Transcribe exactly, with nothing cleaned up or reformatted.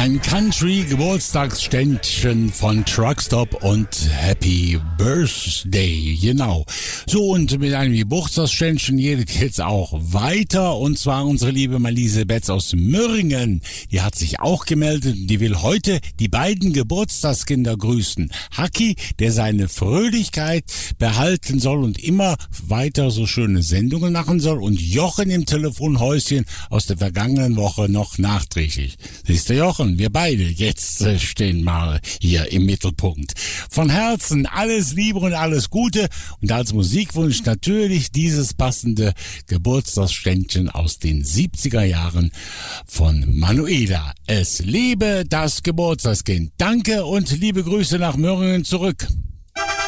Ein Country-Geburtstagsständchen von Truckstop und Happy Birthday, genau. So, und mit einem Geburtstagsständchen geht es jetzt auch weiter, und zwar unsere liebe Malise Betz aus Möhringen. Die hat sich auch gemeldet und die will heute die beiden Geburtstagskinder grüßen. Haki, der seine Fröhlichkeit behalten soll und immer weiter so schöne Sendungen machen soll, und Jochen im Telefonhäuschen aus der vergangenen Woche noch nachträglich. Siehst du, Jochen? Wir beide jetzt äh, stehen mal hier im Mittelpunkt. Von Herzen alles Liebe und alles Gute, und als Musikwunsch natürlich dieses passende Geburtstagsständchen aus den siebziger Jahren von Manuela. Es lebe das Geburtstagskind. Danke und liebe Grüße nach Möhringen zurück.